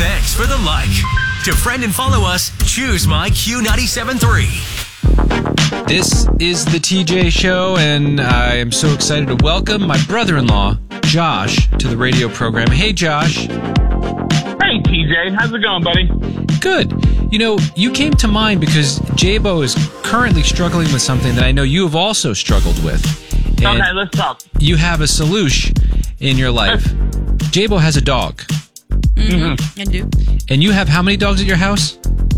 Thanks for the like. To friend and follow us, choose my Q97.3. This is the TJ Show, and I am so excited to welcome my brother-in-law, Josh, to the radio program. Hey, Josh. Hey, TJ. How's it going, buddy? Good. You know, you came to mind because Jabo is currently struggling with something that I know you have also struggled with. And Okay, let's talk. you have a solution in your life. Jabo has a dog. I do. And you have how many dogs at your house?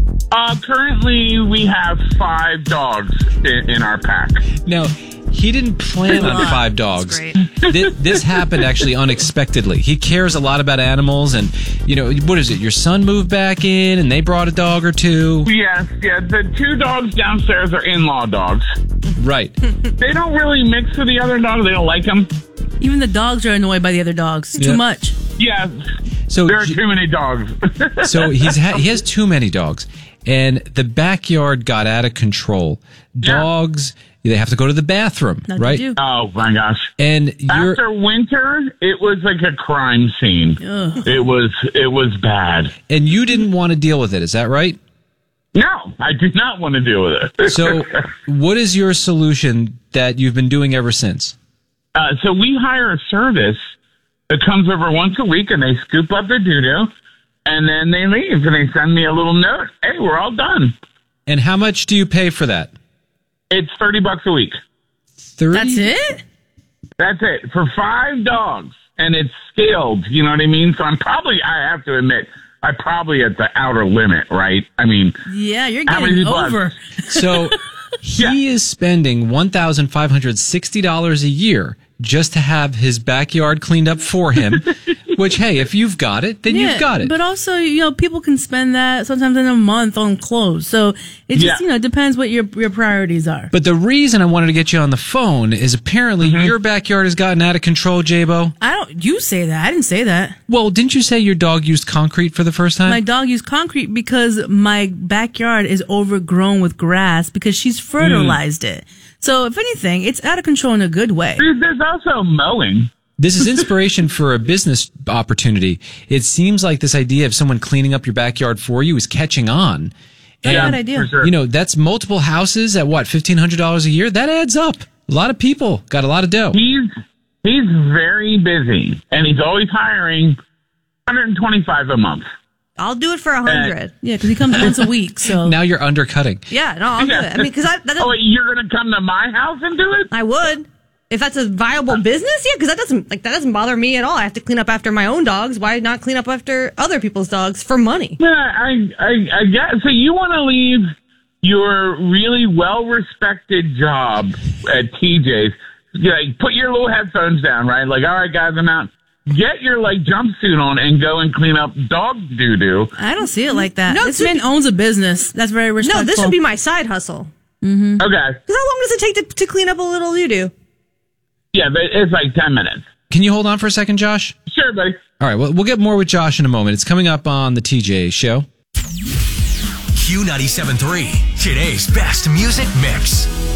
Currently, we have 5 dogs in our pack. Now, he didn't plan on 5 dogs. That's great. This happened actually unexpectedly. He cares a lot about animals, and, you know, what is it? Your son moved back in, and they brought a dog or two? Yes, yeah. The 2 dogs downstairs are in-law dogs. Right. They don't really mix with the other dogs. They don't like them. Even the dogs are annoyed by the other dogs. Yeah. Too much. Yeah, So, there are too many dogs. so he has too many dogs, and the backyard got out of control. Yeah. Dogs, they have to go to the bathroom, Not right? to do. Oh, my gosh. And you're After winter, it was like a crime scene. Ugh. It was bad. and you didn't want to deal with it. Is that right? No, I do not want to deal with it. So, what is your solution that you've been doing ever since? So we hire a service that comes over once a week, and they scoop up their doo-doo, and then they leave, and they send me a little note. Hey, we're all done. And how much do you pay for that? It's $30 a week. 30? That's it? That's it for 5 dogs, and it's scaled. You know what I mean? So I have to admit, I'm probably at the outer limit, right? I mean, Yeah, you're How many getting people have- over. So he is spending $1,560 a year just to have his backyard cleaned up for him, which, hey, if you've got it, then you've got it. But also, people can spend that sometimes in a month on clothes. So it just, Yeah. depends what your priorities are. But the reason I wanted to get you on the phone is apparently your backyard has gotten out of control, Jabo. You say that. I didn't say that. Well, didn't you say your dog used concrete for the first time? My dog used concrete because my backyard is overgrown with grass because she's fertilized it. So if anything, it's out of control in a good way. there's also mowing. This is inspiration for a business opportunity. It seems like this idea of someone cleaning up your backyard for you is catching on. That's a And, good idea. For sure. you know, that's multiple houses at what, $1,500 a year? That adds up. A lot of people got a lot of dough. He's very busy, and he's always hiring $125 a month. I'll do it for 100. Yeah, because he comes once a week. So Now you're undercutting. Yeah, no, I'll do it. I mean, because Oh, wait, you're going to come to my house and do it? I would. If that's a viable business, yeah, because that doesn't bother me at all. I have to clean up after my own dogs. Why not clean up after other people's dogs for money? Yeah, I guess. So you want to leave your really well-respected job at TJ's. Like, put your little headphones down, right? Like, all right, guys, I'm out. Get your, jumpsuit on and go and clean up dog doo-doo. I don't see it like that. No, This to man owns a business. That's very No, respectful. this would be my side hustle. Okay. Because how long does it take to clean up a little doo-doo? Yeah, but it's like 10 minutes. Can you hold on for a second, Josh? Sure, buddy. All right, well, we'll get more with Josh in a moment. It's coming up on the TJ Show. Q97.3, today's best music mix.